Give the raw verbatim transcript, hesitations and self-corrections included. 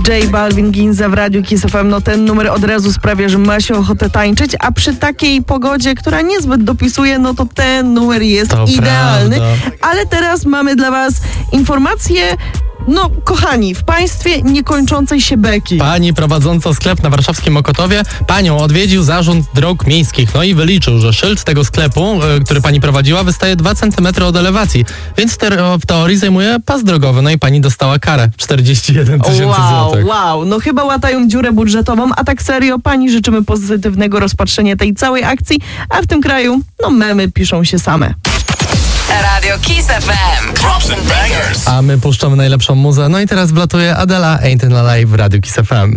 J Balvin, Ginza w Radiu Kiss F M. No ten numer od razu sprawia, że ma się ochotę tańczyć, a przy takiej pogodzie, która niezbyt dopisuje, no to ten numer jest To idealny. prawda. Ale teraz mamy dla was informacje, no kochani, w państwie niekończącej się beki. Pani prowadząca sklep na warszawskim Mokotowie, panią odwiedził Zarząd Dróg Miejskich, no i wyliczył, że szyld tego sklepu, y, który pani prowadziła, wystaje dwa centymetry od elewacji, więc te, w teorii zajmuje pas drogowy, no i pani dostała karę czterdzieści jeden tysięcy Wow, złotych. wow, no chyba łatają dziurę budżetową, a tak serio, pani życzymy pozytywnego rozpatrzenia tej całej akcji, a w tym kraju, no memy piszą się same. Radio Kiss F M. Drops and bangers. A my puszczamy najlepszą muzę, no i teraz wlatuje Adela, Ain't in a Lie w Radiu Kiss F M.